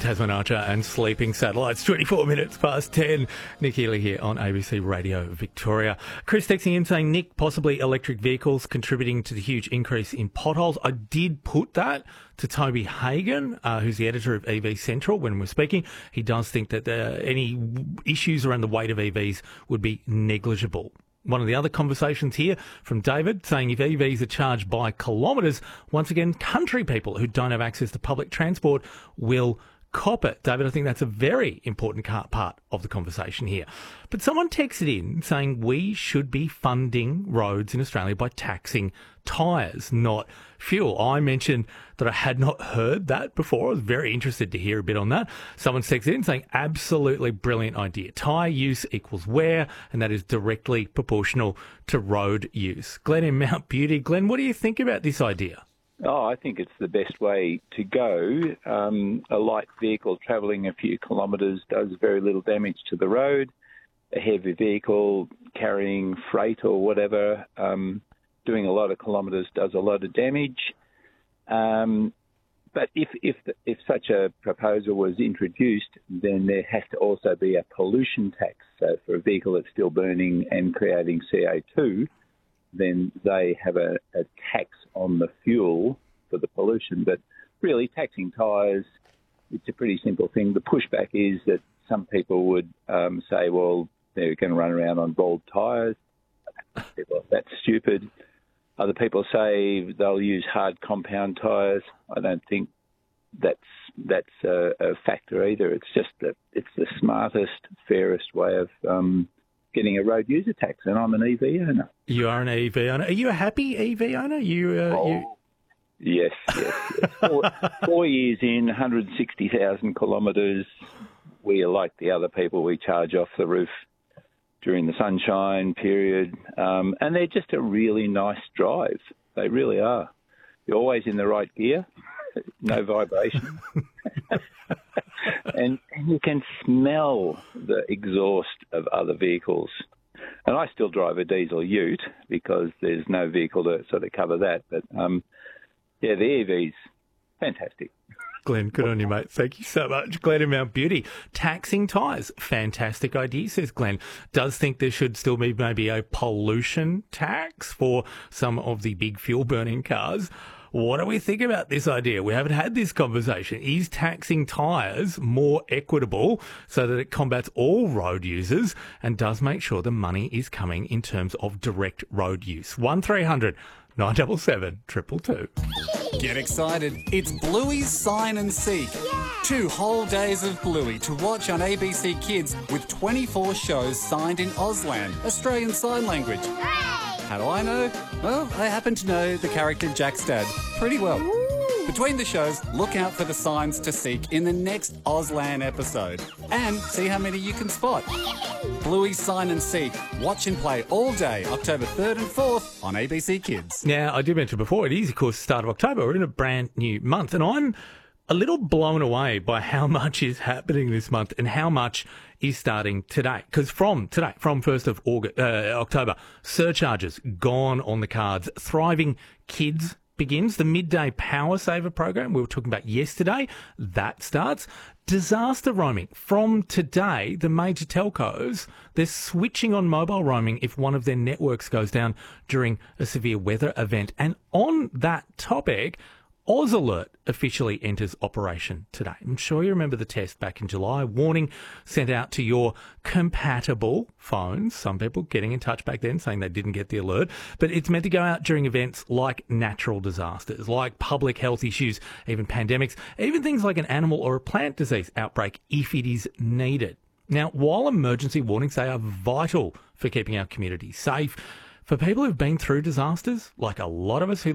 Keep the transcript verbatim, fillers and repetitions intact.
Tasman Archer and Sleeping Satellites, twenty-four minutes past ten. Nick Healy here on A B C Radio Victoria. Chris texting in saying, Nick, possibly electric vehicles contributing to the huge increase in potholes. I did put that to Toby Hagan, uh, who's the editor of E V Central, when we're speaking. He does think that uh, any issues around the weight of E Vs would be negligible. One of the other conversations here from David saying if E Vs are charged by kilometres, once again, country people who don't have access to public transport will cop it. David, I think that's a very important part of the conversation here. But someone texted in saying we should be funding roads in Australia by taxing tyres, not fuel. I mentioned that I had not heard that before. I was very interested to hear a bit on that. Someone texted in saying absolutely brilliant idea. Tyre use equals wear, and that is directly proportional to road use. Glenn in Mount Beauty. Glenn, what do you think about this idea? Oh, I think it's the best way to go. Um, a light vehicle travelling a few kilometres does very little damage to the road. A heavy vehicle carrying freight or whatever, um, doing a lot of kilometres does a lot of damage. Um, but if if if such a proposal was introduced, then there has to also be a pollution tax. So for a vehicle that's still burning and creating C O two, then they have a, a tax on the fuel for the pollution. But really, taxing tyres, it's a pretty simple thing. The pushback is that some people would um, say, well, they're going to run around on bald tyres. Well, that's stupid. Other people say they'll use hard compound tyres. I don't think that's that's a, a factor either. It's just that it's the smartest, fairest way of um, getting a road user tax, and I'm an E V owner. You are an E V owner. Are you a happy E V owner? You, uh, oh, you... Yes, yes. yes. Four, four years in, one hundred sixty thousand kilometres. We are like the other people. We charge off the roof during the sunshine period, um, and they're just a really nice drive. They really are. You're always in the right gear, no vibration. And, and you can smell the exhaust of other vehicles. And I still drive a diesel ute because there's no vehicle to sort of cover that. But, um, yeah, the E V's fantastic. Glenn, good on you, mate. Thank you so much. Glenn in Mount Beauty. Taxing tyres. Fantastic idea, says Glenn. Does think there should still be maybe a pollution tax for some of the big fuel-burning cars. What do we think about this idea? We haven't had this conversation. Is taxing tyres more equitable so that it combats all road users and does make sure the money is coming in terms of direct road use? one three hundred nine seven seven, two two two. Get excited. It's Bluey's Sign and Seek. Yeah. Two whole days of Bluey to watch on A B C Kids with twenty-four shows signed in Auslan, Australian Sign Language. Hooray! How do I know? Well, I happen to know the character Jack's dad pretty well. Ooh. Between the shows, look out for the signs to seek in the next Auslan episode and see how many you can spot. Bluey's Sign and Seek. Watch and play all day, October third and fourth on A B C Kids. Now, I did mention before, it is, of course, the start of October. We're in a brand new month, and I'm a little blown away by how much is happening this month and how much is starting today. Because from today, from first of August, uh, October, surcharges gone on the cards. Thriving Kids begins. The midday power saver program we were talking about yesterday, that starts. Disaster roaming. From today, the major telcos, they're switching on mobile roaming if one of their networks goes down during a severe weather event. And on that topic, Oz Alert officially enters operation today. I'm sure you remember the test back in July. Warning sent out to your compatible phones. Some people getting in touch back then saying they didn't get the alert. But it's meant to go out during events like natural disasters, like public health issues, even pandemics, even things like an animal or a plant disease outbreak if it is needed. Now, while emergency warnings, they are vital for keeping our community safe, for people who've been through disasters, like a lot of us who